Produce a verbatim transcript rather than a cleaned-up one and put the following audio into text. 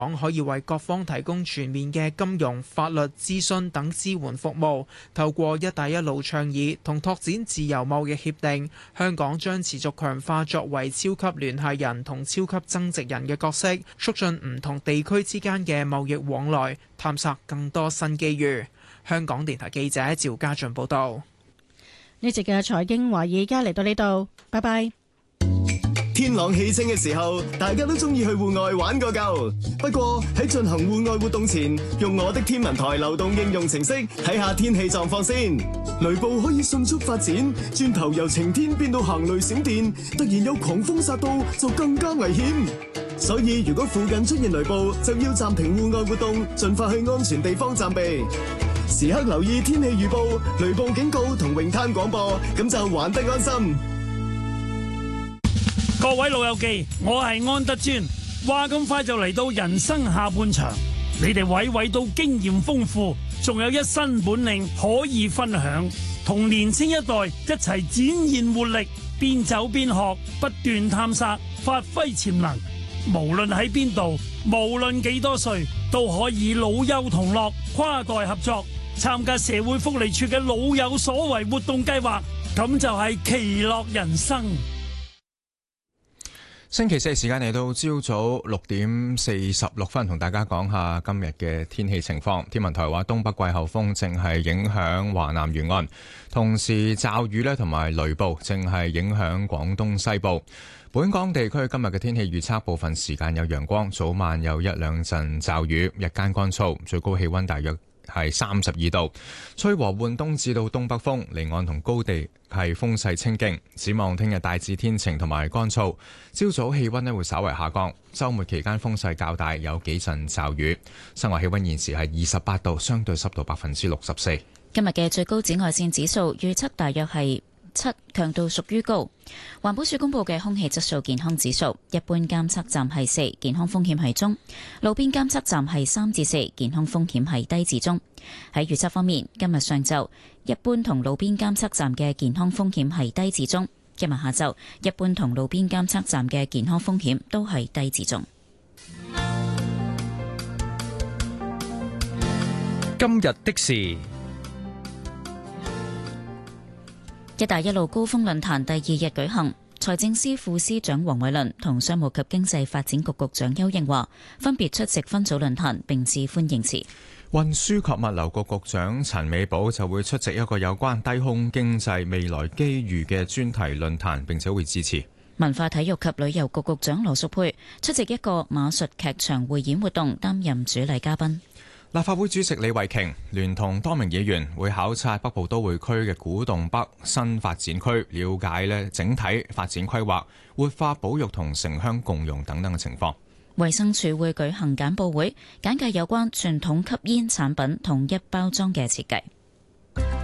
港可以為各方提供全面嘅金融、法律、諮詢等支援服務。透過一帶一路倡議同拓展自由貿易協定，香港將持續強化作為超級聯繫人同超級增值人嘅角色，促進唔同地區之間嘅貿易往來，探索更多新機遇。香港電台記者趙家俊報道。 呢節嘅財經華爾街嚟到呢度，拜拜。 天朗氣清嘅時候，大家都中意去戶外玩個夠。不過喺進行戶外活動前，用我的天文台流動應用程式睇下天氣狀況先。雷暴可以迅速發展，轉頭由晴天變到行雷閃電，突然有狂風殺到就更加危險。所以如果附近出現雷暴，就要暫停戶外活動，盡快去安全地方暫避。時刻留意天氣預報、雷暴警告同泳灘廣播，咁就玩得安心。 各位老友記，我係安德尊。話咁快就嚟到人生下半場，你哋位位都經驗豐富，仲有一身本領可以分享，同年青一代一齊展現活力，邊走邊學，不斷探索，發揮潛能。無論喺邊度，無論幾多歲，都可以老幼同樂，跨代合作，參加社會福利處嘅老有所為活動計劃，咁就係其樂人生。 星期四時間嚟到朝早六點四十六分，同大家講下今日嘅天氣情況。天文台話東北季候風正係影響華南沿岸，同時驟雨咧同埋雷暴正係影響廣東西部。本港地區今日嘅天氣預測，部分時間有陽光，早晚有一兩陣驟雨，日間乾燥，最高氣溫大約係三十二度，吹和緩東至到東北風，離岸同高地係風勢清勁。展望聽日大致天晴同埋乾燥，朝早氣溫咧會稍為下降，週末期間風勢較大，有幾陣驟雨。室外氣溫現時係二十八度，相對濕度百分之六十四。 今日嘅最高紫外線指數預測大約係七，強度屬於高。環保署公布嘅空氣質素健康指數，一般監測站係四，健康風險係中；路邊監測站係三至四，健康風險係低至中。喺預測方面，今日上晝一般同路邊監測站嘅健康風險係低至中；今日下晝一般同路邊監測站嘅健康風險都係低至中。 今日的事。 一帶一路高峰論壇第二日舉行，財政司副司長黃偉綸同商務及經濟發展局局長邱應華分別出席分組論壇並致歡迎辭。 運輸及物流局局長陳美寶就會出席一個有關低空經濟未來機遇嘅專題論壇，並且會致辭。 文化體育及旅遊局局長羅淑佩出席一個馬術劇場匯演活動，擔任主禮嘉賓。 立法會主席李慧瓊聯同多名議員會考察北部都會區嘅古洞北新發展區，了解咧整體發展規劃、活化保育同城鄉共融等等嘅情況。 衛生署會舉行簡報會，簡介有關傳統吸煙產品統一包裝嘅設計。